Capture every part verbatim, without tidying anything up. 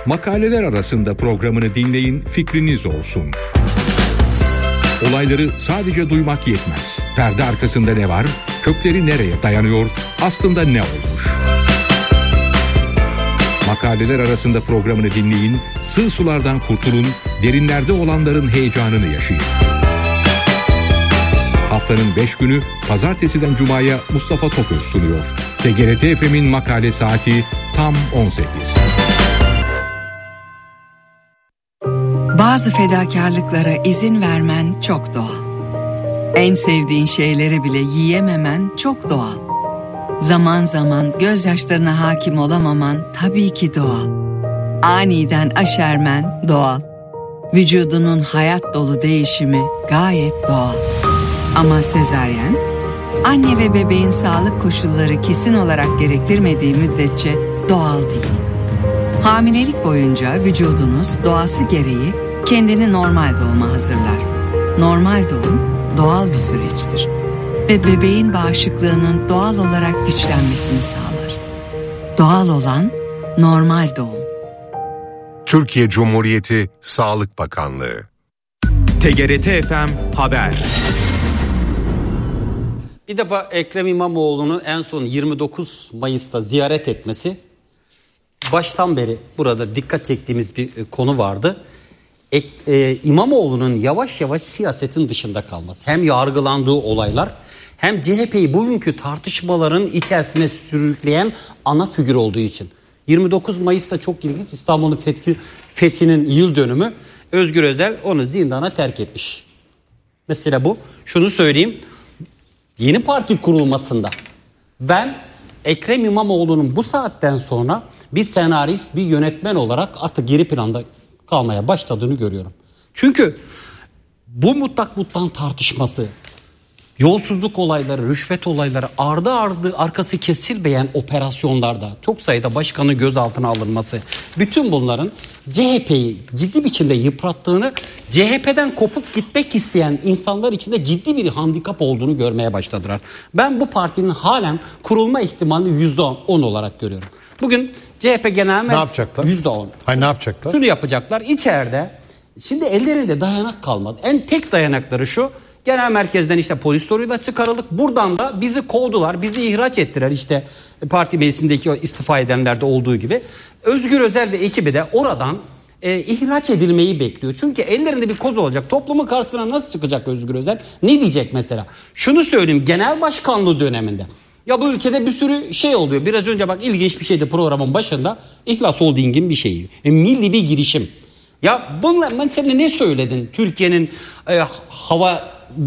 Makaleler arasında programını dinleyin, fikriniz olsun. Olayları sadece duymak yetmez. Perde arkasında ne var? Kökleri nereye dayanıyor? Aslında ne olmuş? Makaleler arasında programını dinleyin, sığ sulardan kurtulun, derinlerde olanların heyecanını yaşayın. Haftanın beş günü Pazartesiden Cuma'ya Mustafa Toköz sunuyor. T G R T F M'in makale saati tam on sekiz. Bazı fedakarlıklara izin vermen çok doğal. En sevdiğin şeyleri bile yiyememen çok doğal. Zaman zaman gözyaşlarına hakim olamaman tabii ki doğal. Aniden aşermen doğal. Vücudunun hayat dolu değişimi gayet doğal. Ama sezaryen, anne ve bebeğin sağlık koşulları kesin olarak gerektirmediği müddetçe doğal değil. Hamilelik boyunca vücudunuz doğası gereği kendini normal doğuma hazırlar. Normal doğum doğal bir süreçtir ve bebeğin bağışıklığının doğal olarak güçlenmesini sağlar. Doğal olan normal doğum. Türkiye Cumhuriyeti Sağlık Bakanlığı. T G R T F M Haber. Bir defa Ekrem İmamoğlu'nu en son yirmi dokuz Mayıs'ta ziyaret etmesi, baştan beri burada dikkat çektiğimiz bir konu vardı. Ek, e, İmamoğlu'nun yavaş yavaş siyasetin dışında kalması. Hem yargılandığı olaylar hem C H P'yi bugünkü tartışmaların içerisine sürükleyen ana figür olduğu için. yirmi dokuz Mayıs'ta çok ilginç, İstanbul'un fethi, fethinin yıl dönümü. Özgür Özel onu zindana terk etmiş. Mesela bu. Şunu söyleyeyim. Yeni parti kurulmasında ben Ekrem İmamoğlu'nun bu saatten sonra bir senarist, bir yönetmen olarak artık geri planda kalmaya başladığını görüyorum. Çünkü bu mutlak mutlan tartışması, yolsuzluk olayları, rüşvet olayları, ardı ardı arkası kesilmeyen operasyonlarda çok sayıda başkanın gözaltına alınması, bütün bunların C H P'yi ciddi biçimde yıprattığını, C H P'den kopup gitmek isteyen insanlar için de ciddi bir handikap olduğunu görmeye başladılar. Ben bu partinin halen kurulma ihtimalini yüzde on olarak görüyorum. Bugün C H P Genel Merkezi ne yapacaklar? yüzde on. Hayır, ne yapacaklar? Şunu yapacaklar içeride. Şimdi ellerinde dayanak kalmadı. En tek dayanakları şu. Genel merkezden işte polis soruyla çıkarıldık. Buradan da bizi kovdular. Bizi ihraç ettiler işte parti meclisindeki o istifa edenlerde olduğu gibi. Özgür Özel ve ekibi de oradan e, ihraç edilmeyi bekliyor. Çünkü ellerinde bir koz olacak. Toplumun karşısına nasıl çıkacak Özgür Özel? Ne diyecek mesela? Şunu söyleyeyim, genel başkanlığı döneminde. Ya bu ülkede bir sürü şey oluyor. Biraz önce bak ilginç bir şeydi programın başında. İhlas Holding'in bir şeyi. E, milli bir girişim. Ya bunlar, ben sana ne söyledin? Türkiye'nin e, hava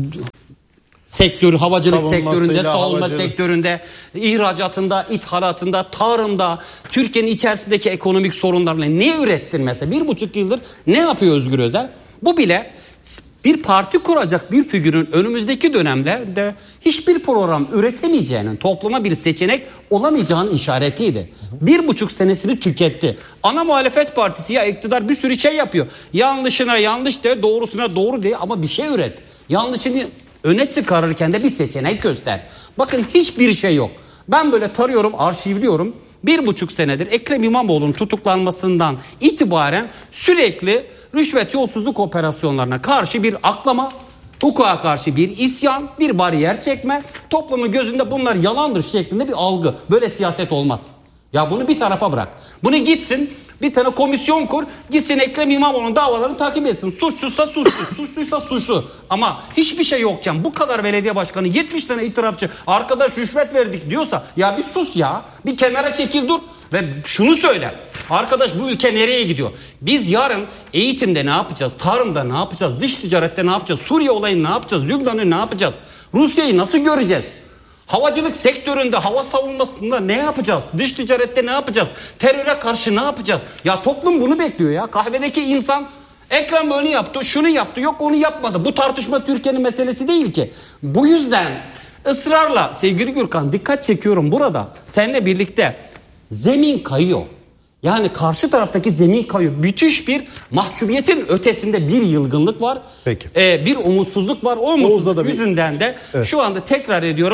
sektörü, havacılık sektöründe, savunma havacılık. sektöründe, ihracatında, ithalatında, tarımda, Türkiye'nin içerisindeki ekonomik sorunlarla ne ürettin mesela? Bir buçuk yıldır ne yapıyor Özgür Özel? Bu bile bir parti kuracak bir figürün önümüzdeki dönemde de hiçbir program üretemeyeceğinin, topluma bir seçenek olamayacağının işaretiydi. Bir buçuk senesini tüketti. Ana muhalefet partisi ya iktidar bir sürü şey yapıyor. Yanlışına yanlış de, doğrusuna doğru de ama bir şey üret. Yanlışını öne çıkarırken de bir seçenek göster. Bakın hiçbir şey yok. Ben böyle tarıyorum, arşivliyorum. Bir buçuk senedir Ekrem İmamoğlu'nun tutuklanmasından itibaren sürekli rüşvet yolsuzluk operasyonlarına karşı bir aklama, hukuka karşı bir isyan, bir bariyer çekme, toplumun gözünde bunlar yalandır şeklinde bir algı. Böyle siyaset olmaz. Ya bunu bir tarafa bırak. Bunu gitsin bir tane komisyon kur, gitsin Ekrem İmamoğlu'nun davalarını takip etsin. Suçsuzsa suçlu, suçluysa suçlu. Ama hiçbir şey yokken bu kadar belediye başkanı, yetmiş tane itirafçı, arkadaş rüşvet verdik diyorsa ya bir sus ya, bir kenara çekil dur ve şunu söyle. Arkadaş bu ülke nereye gidiyor? Biz yarın eğitimde ne yapacağız? Tarımda ne yapacağız? Dış ticarette ne yapacağız? Suriye olayını ne yapacağız? Lübnan'ı ne yapacağız? Rusya'yı nasıl göreceğiz? Havacılık sektöründe, hava savunmasında ne yapacağız? Dış ticarette ne yapacağız? Teröre karşı ne yapacağız? Ya toplum bunu bekliyor ya. Kahvedeki insan Ekrem böyle yaptı, şunu yaptı, yok onu yapmadı. Bu tartışma Türkiye'nin meselesi değil ki. Bu yüzden ısrarla sevgili Gürkan dikkat çekiyorum burada. Seninle birlikte zemin kayıyor. Yani karşı taraftaki zemin kayıyor. Müthiş bir mahcubiyetin ötesinde bir yılgınlık var. Peki. Ee, bir umutsuzluk var. O umutsuzluk yüzünden de evet. Şu anda tekrar ediyorum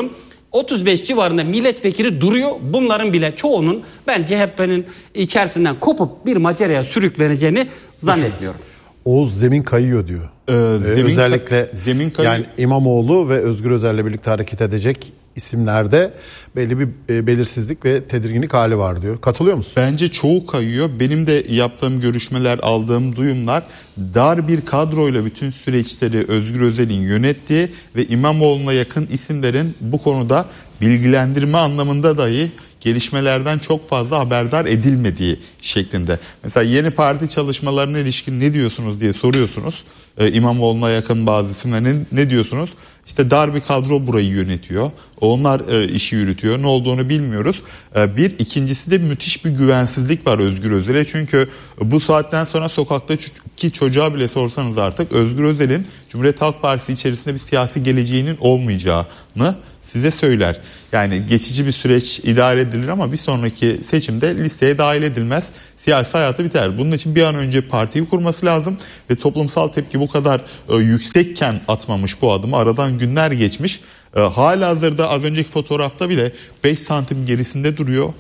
otuz beş civarında milletvekili duruyor. Bunların bile çoğunun ben C H P'nin içerisinden kopup bir maceraya sürükleneceğini zannetmiyorum. Oğuz zemin kayıyor diyor. Ee, zemin Özellikle ka- zemin kayıyor. Yani İmamoğlu ve Özgür Özel'le birlikte hareket edecek isimlerde belli bir belirsizlik ve tedirginlik hali var diyor. Katılıyor musun? Bence çoğu kayıyor. Benim de yaptığım görüşmeler, aldığım duyumlar dar bir kadroyla bütün süreçleri Özgür Özel'in yönettiği ve İmamoğlu'na yakın isimlerin bu konuda bilgilendirme anlamında dahi gelişmelerden çok fazla haberdar edilmediği şeklinde. Mesela yeni parti çalışmalarına ilişkin ne diyorsunuz diye soruyorsunuz. Ee, İmamoğlu'na yakın bazı isimler ne, ne diyorsunuz? İşte dar bir kadro burayı yönetiyor. Onlar e, işi yürütüyor. Ne olduğunu bilmiyoruz. E, bir ikincisi de müthiş bir güvensizlik var Özgür Özel'e. Çünkü bu saatten sonra sokaktaki çocuğa bile sorsanız artık Özgür Özel'in Cumhuriyet Halk Partisi içerisinde bir siyasi geleceğinin olmayacağını size söyler. Yani geçici bir süreç idare edilir ama bir sonraki seçimde listeye dahil edilmez. Siyasi hayatı biter. Bunun için bir an önce partiyi kurması lazım ve toplumsal tepki bu kadar e, yüksekken atmamış bu adımı. Aradan günler geçmiş. E, halihazırda az önceki fotoğrafta bile beş santim gerisinde duruyor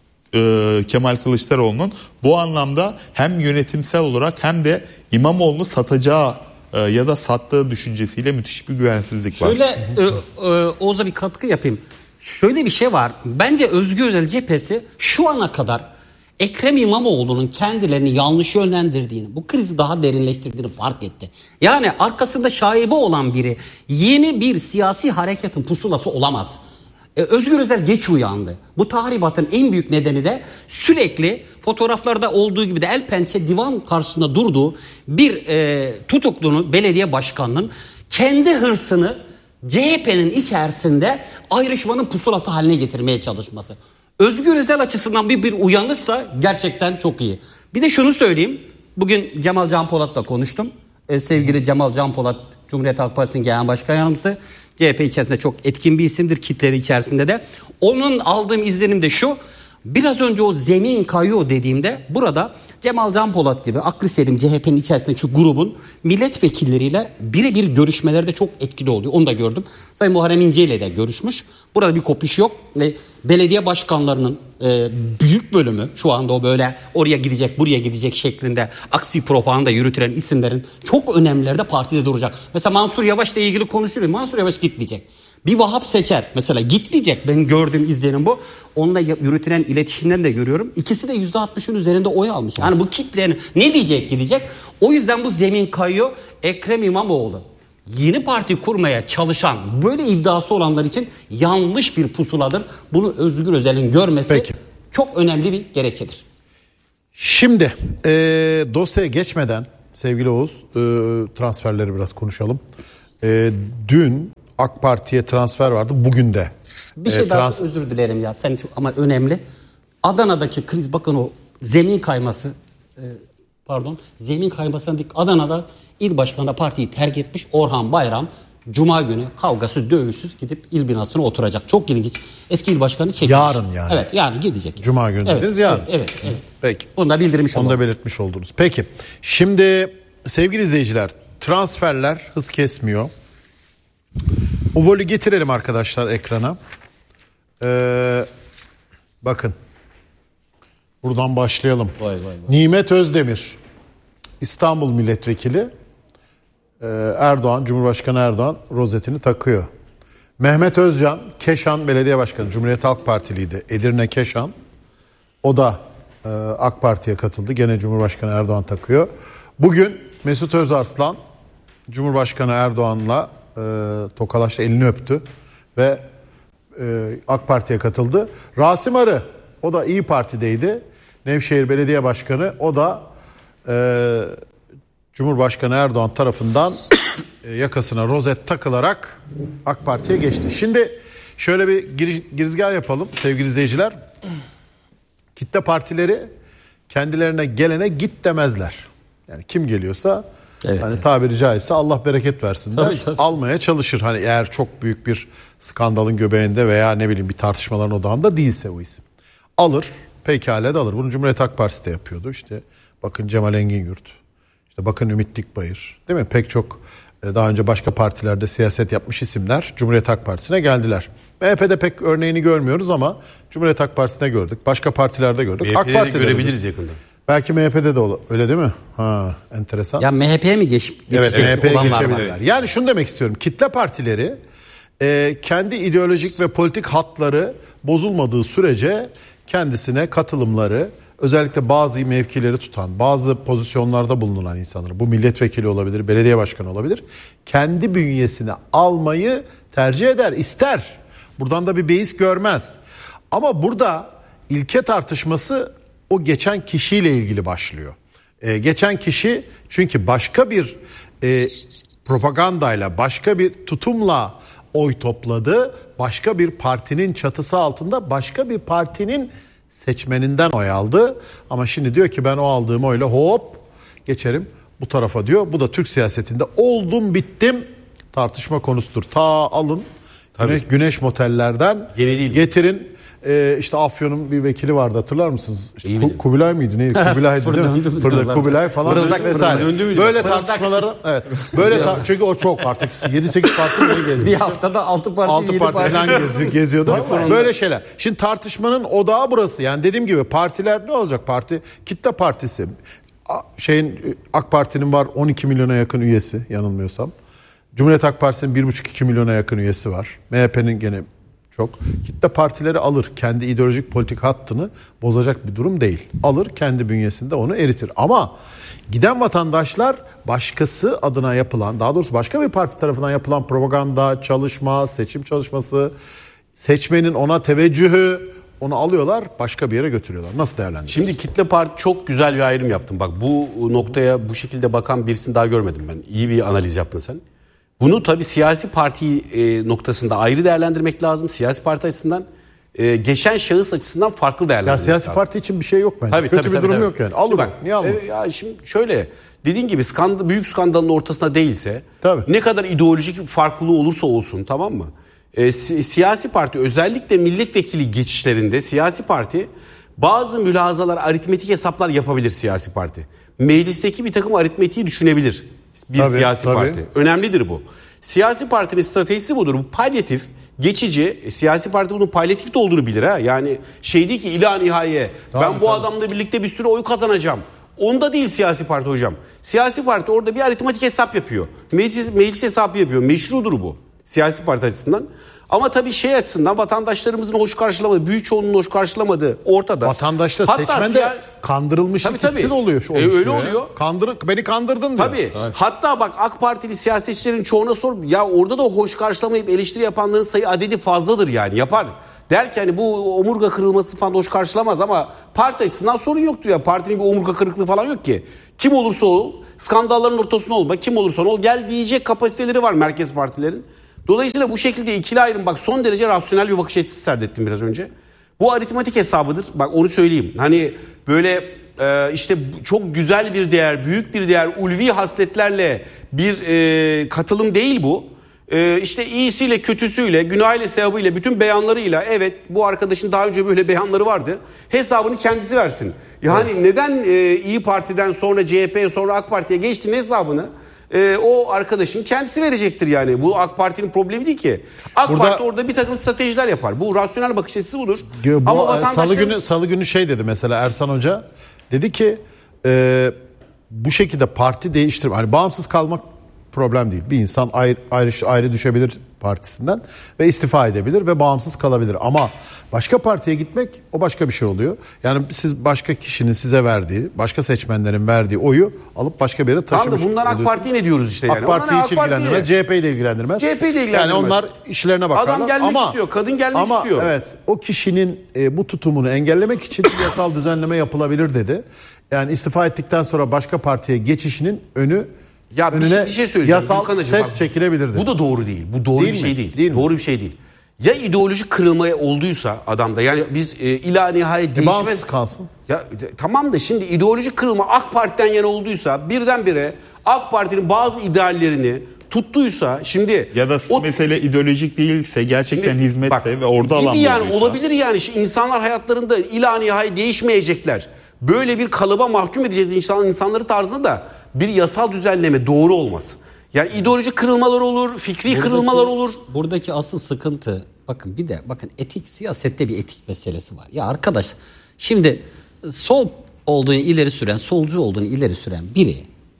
e, Kemal Kılıçdaroğlu'nun. Bu anlamda hem yönetimsel olarak hem de İmamoğlu'nu satacağı e, ya da sattığı düşüncesiyle müthiş bir güvensizlik var. Şöyle e, e, Oğuz'a bir katkı yapayım. Şöyle bir şey var. Bence Özgür Özel cephesi şu ana kadar Ekrem İmamoğlu'nun kendilerini yanlış yönlendirdiğini, bu krizi daha derinleştirdiğini fark etti. Yani arkasında şaibe olan biri yeni bir siyasi hareketin pusulası olamaz. Ee, Özgür Özel geç uyandı. Bu tahribatın en büyük nedeni de sürekli fotoğraflarda olduğu gibi de el pençe divan karşısında durduğu bir e, tutuklunun, belediye başkanının kendi hırsını C H P'nin içerisinde ayrışmanın pusulası haline getirmeye çalışması. Özgür Özel açısından bir, bir uyanışsa gerçekten çok iyi. Bir de şunu söyleyeyim. Bugün Cemal Can Polat'la konuştum. Ee, sevgili Cemal Can Polat, Cumhuriyet Halk Partisi'nin genel başkan yardımcısı. C H P içerisinde çok etkin bir isimdir, kitleri içerisinde de. Onun aldığım izlenim de şu. Biraz önce o zemin kayıyor dediğimde burada Cemal Can Polat gibi aklı selim C H P'nin içerisindeki şu grubun milletvekilleriyle birebir görüşmeleri de çok etkili oluyor. Onu da gördüm. Sayın Muharrem İnce ile de görüşmüş. Burada bir kopuş yok. Ve belediye başkanlarının e, büyük bölümü şu anda o böyle oraya gidecek buraya gidecek şeklinde aksi propaganda yürütülen isimlerin çok önemlileri de partide duracak. Mesela Mansur Yavaş'la ilgili konuşuluyor. Mansur Yavaş gitmeyecek. Bir Vahap Seçer mesela gitmeyecek. Benim gördüğüm izlenim bu. Onunla yürütülen iletişimden de görüyorum. İkisi de yüzde altmışın üzerinde oy almış. Yani bu kitlenin ne diyecek gidecek. O yüzden bu zemin kayıyor. Ekrem İmamoğlu yeni parti kurmaya çalışan böyle iddiası olanlar için yanlış bir pusuladır. Bunu Özgür Özel'in görmesi Peki. çok önemli bir gerekçedir. Şimdi e, dosyaya geçmeden sevgili Oğuz e, transferleri biraz konuşalım. E, dün AK Parti'ye transfer vardı. Bugün de. Bir şey e, daha trans- özür dilerim ya. Sen çok, ama önemli. Adana'daki kriz bakın o zemin kayması e, pardon zemin kaymasına dik Adana'da İl Başkanı da partiyi terk etmiş. Orhan Bayram Cuma günü kavgasız dövüşsüz gidip il binasına oturacak. Çok ilginç. Eski il başkanı çekmiş. Yarın yani. Evet yarın gidecek. Cuma günü evet, dediniz yarın. Evet, evet, evet. Peki. Onu da bildirmiş olduk. Onu da belirtmiş oldunuz. Peki. Şimdi sevgili izleyiciler transferler hız kesmiyor. O volü getirelim arkadaşlar ekrana. Ee, bakın. Buradan başlayalım. Vay, vay, vay. Nimet Özdemir İstanbul Milletvekili Erdoğan, Cumhurbaşkanı Erdoğan rozetini takıyor. Mehmet Özcan, Keşan Belediye Başkanı, Cumhuriyet Halk Partiliydi. Edirne Keşan. O da e, AK Parti'ye katıldı. Gene Cumhurbaşkanı Erdoğan takıyor. Bugün Mesut Özarslan, Cumhurbaşkanı Erdoğan'la e, tokalaştı, elini öptü. Ve e, AK Parti'ye katıldı. Rasim Arı, o da İYİ Parti'deydi. Nevşehir Belediye Başkanı, o da e, Cumhurbaşkanı Erdoğan tarafından yakasına rozet takılarak AK Parti'ye geçti. Şimdi şöyle bir giriş, girizgah yapalım sevgili izleyiciler. Kitle partileri kendilerine gelene git demezler. Yani kim geliyorsa evet, hani tabiri caizse Allah bereket versin der. Tabii, tabii. Almaya çalışır. Hani eğer çok büyük bir skandalın göbeğinde veya ne bileyim bir tartışmaların odağında değilse o isim. Alır, pekala da alır. Bunu Cumhuriyet Halk Partisi de yapıyordu. İşte bakın Cemal Engin-Yurt. Bakın Ümit Dikbayır, değil mi? Pek çok daha önce başka partilerde siyaset yapmış isimler Cumhuriyet Halk Partisi'ne geldiler. M H P'de pek örneğini görmüyoruz ama Cumhuriyet Halk Partisi'nde gördük. Başka partilerde gördük. M H P'de AK Parti'de görebiliriz yakında. Belki M H P'de de olur. Öyle değil mi? Ha, enteresan. Ya M H P'ye mi geç, evet, M H P'ye geçebilirler. var? Yani şunu demek istiyorum. Kitle partileri e, kendi ideolojik ve politik hatları bozulmadığı sürece kendisine katılımları, özellikle bazı mevkileri tutan, bazı pozisyonlarda bulunan insanları, bu milletvekili olabilir, belediye başkanı olabilir, kendi bünyesine almayı tercih eder, ister. Buradan da bir beis görmez. Ama burada ilke tartışması o geçen kişiyle ilgili başlıyor. Ee, geçen kişi çünkü başka bir e, propagandayla, başka bir tutumla oy topladı. Başka bir partinin çatısı altında başka bir partinin seçmeninden oy aldı. Ama şimdi diyor ki ben o aldığım oyla hop geçerim bu tarafa diyor. Bu da Türk siyasetinde oldum bittim tartışma konusudur. Ta alın güneş, güneş motellerden getirin. Ee, işte Afyon'un bir vekili vardı, hatırlar mısınız? İşte Ku- Kubilay mıydı? Neydi? Kubilay'dı değil mi? Fırda Kubilay falan Fırıldak, vesaire. fırıldak. Böyle tartışmalarda evet. Böyle tar- çünkü o çok artık yedi sekiz parti böyle geziyor. Bir haftada altı parti, altı parti falan geziyor, geziyordu. Böyle şeyler. Şimdi tartışmanın odağı burası. Yani dediğim gibi partiler ne olacak? Parti kitle partisi. Şeyin AK Parti'nin var on iki milyona yakın üyesi yanılmıyorsam. Cumhuriyet Halk Partisi'nin bir buçuk iki milyona yakın üyesi var. M H P'nin gene çok. Kitle partileri alır. Kendi ideolojik politik hattını bozacak bir durum değil. Alır, kendi bünyesinde onu eritir. Ama giden vatandaşlar başkası adına yapılan, daha doğrusu başka bir parti tarafından yapılan propaganda, çalışma, seçim çalışması, seçmenin ona teveccühü, onu alıyorlar, başka bir yere götürüyorlar. Nasıl değerlendiriyorsun? Şimdi kitle parti çok güzel bir ayrım yaptın. Bak bu noktaya bu şekilde bakan birisini daha görmedim ben. İyi bir analiz yaptın sen. Bunu tabii siyasi parti e, noktasında ayrı değerlendirmek lazım. Siyasi parti açısından e, geçen şahıs açısından farklı değerlendirmek lazım. Ya siyasi parti için bir şey yok bence. Tabii, Kötü tabii, bir tabii, durum tabii. yok yani. Alır bak, niye almaz? E, ya şimdi şöyle dediğin gibi skandal, büyük skandalın ortasında değilse tabii. Ne kadar ideolojik farklılığı olursa olsun, tamam mı? E, si, siyasi parti özellikle milletvekili geçişlerinde siyasi parti bazı mülahazalar, aritmetik hesaplar yapabilir siyasi parti. Meclisteki bir takım aritmetiği düşünebilir bir tabii, siyasi tabii. parti. Önemlidir bu. Siyasi partinin stratejisi budur. Bu palyatif, geçici. E, siyasi parti bunun palyatif de olduğunu bilir ha. Yani şey değil ki ila nihaye Tamam, ben bu tabii. adamla birlikte bir sürü oy kazanacağım. Onda değil siyasi parti hocam. Siyasi parti orada bir aritmetik hesap yapıyor. Meclis, meclis hesabı yapıyor. Meşrudur bu siyasi parti açısından. Ama tabii şey açısından vatandaşlarımızın hoş karşılamadığı, büyük çoğunluğun hoş karşılamadığı ortada. Vatandaşta Hatta seçmen de siya- kandırılmış Tabii, ikisi tabii. de oluyor. Şu E, öyle oluşuyor ya. oluyor. Kandır, beni kandırdın diyor. Tabii. Hatta bak AK Partili siyasetçilerin çoğuna sor. Ya orada da hoş karşılamayıp eleştiri yapanların sayı adedi fazladır yani yapar. Der ki hani bu omurga kırılması falan hoş karşılamaz ama parti açısından sorun yoktur ya. Partinin bir omurga kırıklığı falan yok ki. Kim olursa ol, skandalların ortasında olma, kim olursa ol gel diyecek kapasiteleri var merkez partilerin. Dolayısıyla bu şekilde ikili ayrım bak son derece rasyonel bir bakış açısı serdettim biraz önce. Bu aritmetik hesabıdır. Bak onu söyleyeyim. Hani böyle e, işte çok güzel bir değer, büyük bir değer, ulvi hasletlerle bir e, katılım değil bu. E, işte iyisiyle, kötüsüyle, günahıyla, sevabıyla, bütün beyanlarıyla evet bu arkadaşın daha önce böyle beyanları vardı. Hesabını kendisi versin. Yani evet. Neden e, İyi Parti'den sonra C H P'ye sonra AK Parti'ye geçtiğinin hesabını Ee, o arkadaşın kendisi verecektir yani. Bu AK Parti'nin problemi değil ki. AK Burada, Parti orada bir takım stratejiler yapar. Bu rasyonel bakış açısı budur. Bu, Ama vatandaşlar... Salı günü Salı günü şey dedi mesela Ersan Hoca. Dedi ki e, bu şekilde parti değiştirme. Hani bağımsız kalmak problem değil. Bir insan ayrı ayrı, ayrı düşebilir partisinden ve istifa edebilir ve bağımsız kalabilir. Ama başka partiye gitmek o başka bir şey oluyor. Yani siz başka kişinin size verdiği, başka seçmenlerin verdiği oyu alıp başka bir yere taşımış. Tamam da bundan AK Parti'yi ne diyoruz işte yani. AK Parti'yi hiç ilgilendirmez, C H P'yi de ilgilendirmez. C H P'yi de ilgilendirmez. Yani onlar işlerine bakarlar. Adam gelmek ama, istiyor, kadın gelmek ama istiyor. Evet, o kişinin e, bu tutumunu engellemek için yasal düzenleme yapılabilir dedi. Yani istifa ettikten sonra başka partiye geçişinin önü Ya bir önüne şey, bir şey söyleyeceğim. yasal Gülkan'cığım, set bak, çekilebilir dedi. Bu da doğru değil. Bu doğru Değil bir mi? şey değil. Değil mi? Doğru bir şey değil. Ya ideolojik kırılma olduysa adamda yani biz e, ila nihayet E, değişmez. bağımsız kalsın. Ya de, tamam da şimdi ideolojik kırılma AK Parti'den yana olduysa birdenbire AK Parti'nin bazı ideallerini tuttuysa şimdi ya da o, mesele ideolojik değilse gerçekten şimdi, hizmetse bak, ve orada alan yani bulduysa. olabilir yani şimdi insanlar hayatlarında ila nihayet değişmeyecekler. Böyle bir kalıba mahkum edeceğiz insan, insanları tarzında da bir yasal düzenleme doğru olmaz. Yani ideolojik kırılmalar olur, fikri buradaki, kırılmalar olur. Buradaki asıl sıkıntı bakın bir de bakın etik, siyasette bir etik meselesi var. Ya arkadaş, şimdi sol olduğunu ileri süren, solcu olduğunu ileri süren biri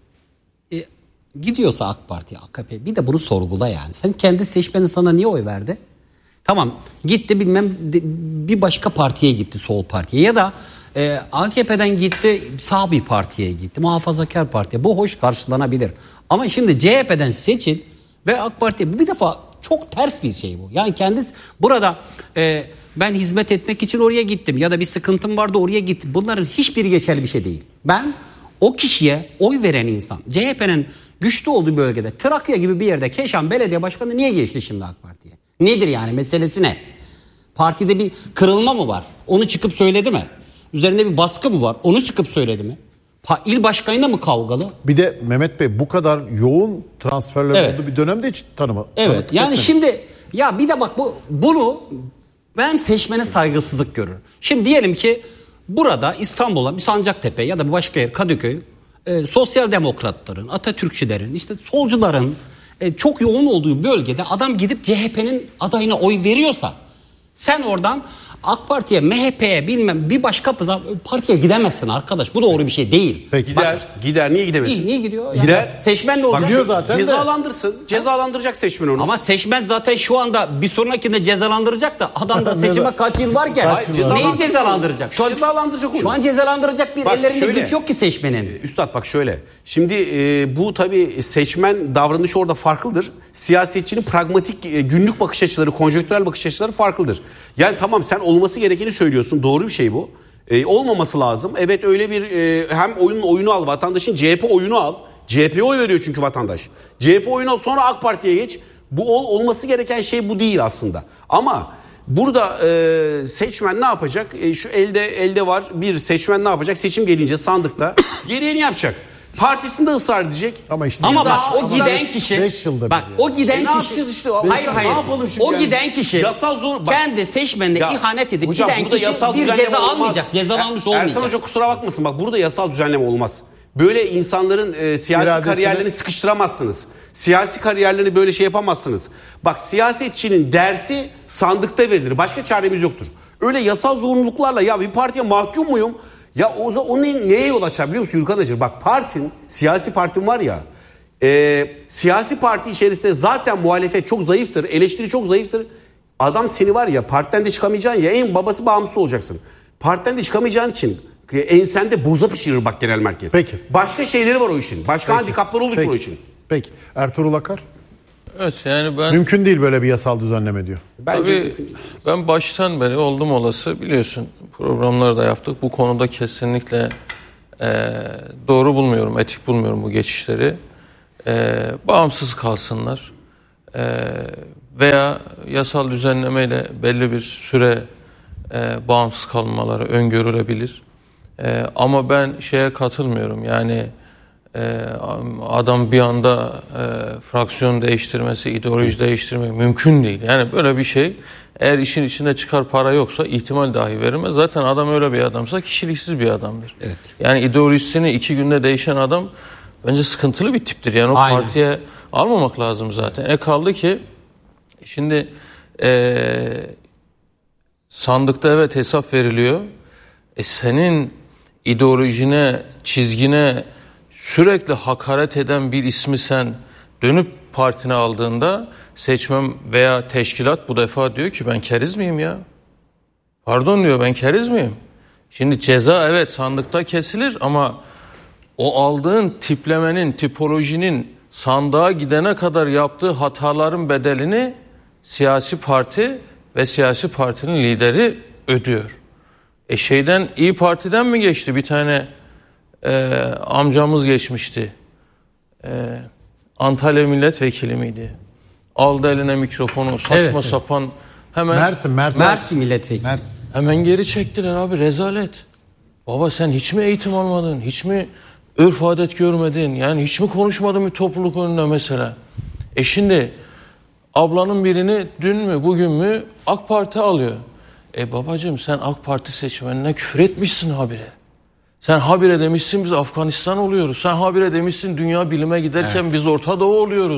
e, gidiyorsa AK Parti, A K P, bir de bunu sorgula yani. Sen kendi seçmenin sana niye oy verdi? Tamam, gitti bilmem bir başka partiye gitti, sol partiye, ya da e, A K P'den gitti sağ bir partiye gitti, muhafazakar partiye. Bu hoş karşılanabilir. Ama şimdi C H P'den seçil ve AK Parti, bu bir defa çok ters bir şey bu. Yani kendisi burada e, ben hizmet etmek için oraya gittim ya da bir sıkıntım vardı oraya gittim. Bunların hiçbiri geçerli bir şey değil. Ben o kişiye oy veren insan, C H P'nin güçlü olduğu bölgede, Trakya gibi bir yerde Keşan Belediye Başkanı niye geçti şimdi AK Parti'ye? Nedir yani, meselesi ne? Partide bir kırılma mı var? Onu çıkıp söyledi mi? Üzerinde bir baskı mı var? Onu çıkıp söyledi mi? Pa- İl başkanıyla mı kavgalı? Bir de Mehmet Bey, bu kadar yoğun transferler Evet. olduğu bir dönemde hiç tanıma. Evet. Yani etmedi. şimdi ya bir de bak bu bunu ben seçmene saygısızlık görürüm. Şimdi diyelim ki burada İstanbul'a bir Sancaktepe ya da bir başka yer, Kadıköy, e, sosyal demokratların, Atatürkçülerin, işte solcuların e, çok yoğun olduğu bölgede adam gidip C H P'nin adayına oy veriyorsa, sen oradan AK Parti'ye, M H P'ye bilmem bir başka partiye gidemezsin arkadaş. Bu doğru bir şey değil. Peki. Gider. Bak, gider. Niye gidemesin? Niye, niye gidiyor? Yani Gider. Seçmen de olacak. Gidiyor zaten de. Cezalandırsın. Cezalandıracak seçmen onu. Ama seçmen zaten şu anda bir sonrakinde cezalandıracak da adam da seçime kaç yıl varken Kaç yıl var? neyi cezalandıracak? Şu an, Cezalandıracak onu. şu an cezalandıracak bir Bak ellerinde şöyle, güç yok ki seçmenin. Üstad bak şöyle. Şimdi e, bu tabii seçmen davranışı orada farklıdır. Siyasetçinin pragmatik e, günlük bakış açıları, konjonktürel bakış açıları farklıdır. Yani tamam, sen olması gerekeni söylüyorsun. Doğru bir şey bu. E, olmaması lazım. Evet, öyle bir e, hem oyunun oyunu al, vatandaşın C H P oyunu al. C H P'ye oy veriyor çünkü vatandaş. C H P oyunu al, sonra AK Parti'ye geç. Bu ol, olması gereken şey bu değil aslında. Ama burada e, seçmen ne yapacak? E, şu elde elde var bir seçmen ne yapacak? Seçim gelince sandıkta gereğini yapacak. Partisinde ısrar edecek. Ama işte Ama bak Daha- o giden kişi beş yılda bak bir o giden E ne kişi yapacağız işte? hayır Ne hayır yapalım şimdi o yani? giden kişi Yasal zor- bak- kendi seçmenine Ya, ihanet edip hocam, giden burada kişi yasal bir düzenleme ceza olmaz. almayacak, cezalanmış Er- olmayacak. Ersan Hoca kusura bakmasın, bak burada yasal düzenleme olmaz. Böyle insanların e, siyasi İradesini- kariyerlerini sıkıştıramazsınız. Siyasi kariyerlerini böyle şey yapamazsınız. Bak, siyasetçinin dersi sandıkta verilir. Başka çaremiz yoktur. Öyle yasal zorunluluklarla ya bir partiye mahkum muyum? Ya o zaman o ne- neye yol açar biliyor musun Yurkan Hacı? Bak, partin, siyasi partin var ya, e, siyasi parti içerisinde zaten muhalefet çok zayıftır, eleştiri çok zayıftır. Adam seni var ya, partiden de çıkamayacaksın ya, en babası bağımsız olacaksın. Partiden de çıkamayacağın için ensende boza pişirir bak genel merkez. Peki. Başka şeyleri var o işin. Başka handikapları olur Peki. o işin. Peki. Ertuğrul Akar. Evet, yani ben Mümkün değil böyle bir yasal düzenleme diyor. Bence tabii ben baştan beri oldum olası, biliyorsun programları da yaptık. Bu konuda kesinlikle e, doğru bulmuyorum, etik bulmuyorum bu geçişleri. E, bağımsız kalsınlar. E, veya yasal düzenlemeyle belli bir süre e, bağımsız kalmaları öngörülebilir. E, ama ben şeye katılmıyorum. Yani e, adam bir anda e, fraksiyon değiştirmesi, ideoloji değiştirmek mümkün değil. Yani böyle bir şey, eğer işin içinde çıkar para yoksa ihtimal dahi verilmez. Zaten adam öyle bir adamsa kişiliksiz bir adamdır. Evet. Yani ideolojisini iki günde değişen adam bence sıkıntılı bir tiptir. Yani o Aynen. partiye almamak lazım zaten. E kaldı ki şimdi e, sandıkta evet hesap veriliyor. E senin ideolojine, çizgine sürekli hakaret eden bir ismi sen dönüp partine aldığında seçmen veya teşkilat bu defa diyor ki ben keriz miyim ya? Pardon diyor, ben keriz miyim? Şimdi ceza evet sandıkta kesilir ama o aldığın tiplemenin, tipolojinin sandığa gidene kadar yaptığı hataların bedelini siyasi parti ve siyasi partinin lideri ödüyor. E şeyden, İYİ Parti'den mi geçti? Bir tane e, amcamız geçmişti. E, Antalya milletvekili miydi? Aldı eline mikrofonu, saçma Evet, evet. sapan hemen Mersin, Mersin. Mersin milletvekili. Mersin. hemen geri çektiler abi, rezalet. Baba sen hiç mi eğitim almadın? Hiç mi örf adet görmedin? Yani hiç mi konuşmadın bir topluluk önünde mesela? E şimdi ablanın birini dün mü bugün mü AK Parti alıyor. E babacığım sen AK Parti seçmenine küfür etmişsin habire. Sen habire demişsin biz Afganistan oluyoruz. Sen habire demişsin dünya bilime giderken evet. biz Orta Doğu oluyoruz.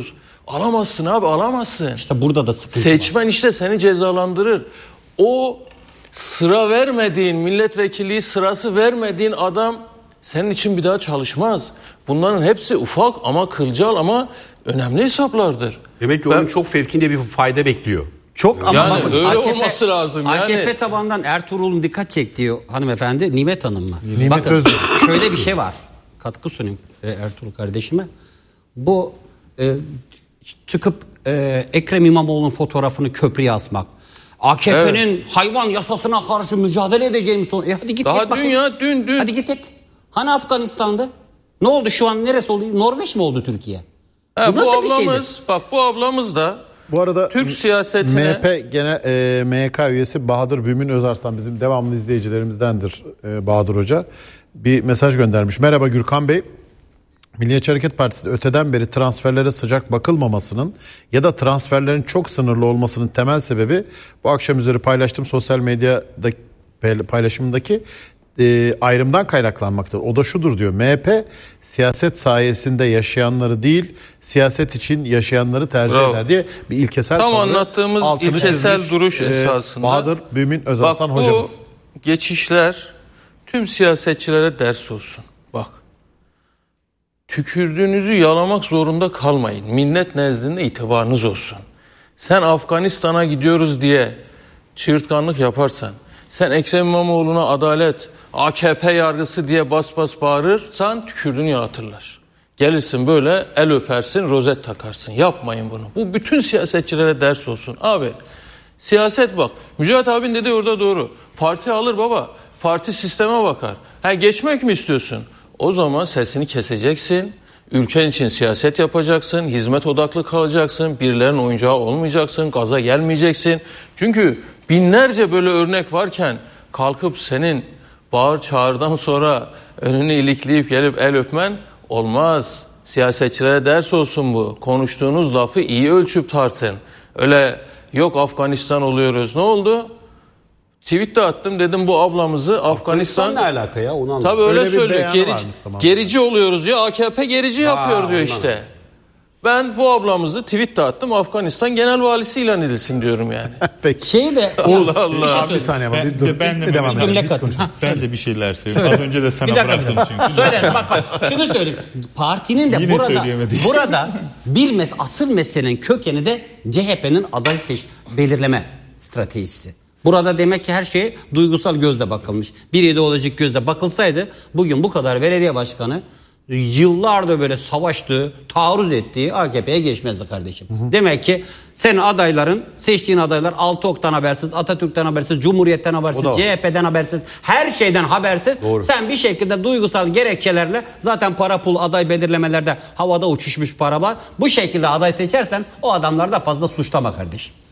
Alamazsın abi, alamazsın. İşte burada da sıkıntı Seçmen var. işte seni cezalandırır. O sıra vermediğin, milletvekilliği sırası vermediğin adam senin için bir daha çalışmaz. Bunların hepsi ufak ama kılcal ama önemli hesaplardır. Demek ki Ben- onun çok fevkinde bir fayda bekliyor. Çok ama Yani bakın, öyle A K P olması lazım yani. A K P tabandan Ertuğrul'un dikkat çektiği hanımefendi Nimet Hanım mı? Nimet Bakın, Özgür. şöyle bir şey var. Katkı sunayım e, Ertuğrul kardeşime. Bu e, çıkıp e, Ekrem İmamoğlu'nun fotoğrafını köprüye asmak. A K P'nin hayvan yasasına karşı mücadele edeceğim son. E hadi git Daha git bakın. dün ya dün dün. Hadi git git. Hani Afganistan'da? Ne oldu şu an, neresi oldu? Norveç mi oldu Türkiye? Ha, bu nasıl bir şeydir? ablamız bak bu ablamız da Bu arada Türk siyasetine M H P genel e, M Y K üyesi Bahadır Bümin Özarslan bizim devamlı izleyicilerimizdendir e, Bahadır Hoca. Bir mesaj göndermiş. Merhaba Gürkan Bey. Milliyetçi Hareket Partisi'nde öteden beri transferlere sıcak bakılmamasının ya da transferlerin çok sınırlı olmasının temel sebebi bu akşam üzeri paylaştığım sosyal medyada paylaşımındaki e, ayrımdan kaynaklanmaktadır. O da şudur diyor. M H P siyaset sayesinde yaşayanları değil, siyaset için yaşayanları tercih Bravo. eder diye bir ilkesel tam tavrı anlattığımız altını ilkesel çizmiş, duruş e, esasında. Bahadır Bümin Özarslan Bak, bu hocamız. geçişler tüm siyasetçilere ders olsun. Bak. Tükürdüğünüzü yalamak zorunda kalmayın. Millet nezdinde itibarınız olsun. Sen Afganistan'a gidiyoruz diye çığırtkanlık yaparsan, sen Ekrem İmamoğlu'na adalet, A K P yargısı diye bas bas bağırırsan tükürdüğünü yalatırlar. Gelirsin böyle el öpersin, rozet takarsın. Yapmayın bunu. Bu bütün siyasetçilere ders olsun. Abi siyaset bak. Mücahit abin dediği orada doğru. Parti alır baba. Parti sisteme bakar. Ha, geçmek mi istiyorsun? O zaman sesini keseceksin. Ülken için siyaset yapacaksın. Hizmet odaklı kalacaksın. Birilerinin oyuncağı olmayacaksın. Gaza gelmeyeceksin. Çünkü binlerce böyle örnek varken kalkıp senin bağır çağırdan sonra önünü ilikleyip gelip el öpmen olmaz. Siyasetçilere ders olsun bu. Konuştuğunuz lafı iyi ölçüp tartın. Öyle yok Afganistan oluyoruz. Ne oldu? Tweet de attım, dedim bu ablamızı Afganistan... ne alaka ya, onu anlamadım. Tabii öyle, Öyle bir söylüyor. beyanı Gerici, varmış zamanında. gerici oluyoruz ya, A K P gerici yapıyor diyor işte. Ben bu ablamızı tweet de attım, Afganistan genel valisi ilan edilsin diyorum yani. Peki. Şeyi de Allah Allah. Abi bir saniye ama Ben, bir dur. ben de, bir devam Mehmet abi, Cümle edelim. katın. Ha, ben de bir şeyler söyleyeyim. Az önce de sana Bir dakika, bıraktım bir dakika. çünkü. Söyle bak bak şunu söyleyeyim. Partinin de Yine burada söyleyemedik. burada bir mes asıl meselenin kökeni de C H P'nin aday seç belirleme stratejisi. Burada demek ki her şey duygusal gözle bakılmış. Bir ideolojik gözle bakılsaydı bugün bu kadar belediye başkanı yıllardır böyle savaştığı, taarruz ettiği A K P'ye geçmezdi kardeşim. Hı hı. Demek ki senin adayların, seçtiğin adaylar altı oktan habersiz, Atatürk'ten habersiz, Cumhuriyet'ten habersiz, C H P'den habersiz, her şeyden habersiz. Doğru. Sen bir şekilde duygusal gerekçelerle zaten para pul aday belirlemelerde havada uçuşmuş para var. Bu şekilde aday seçersen o adamları da fazla suçlama kardeşim.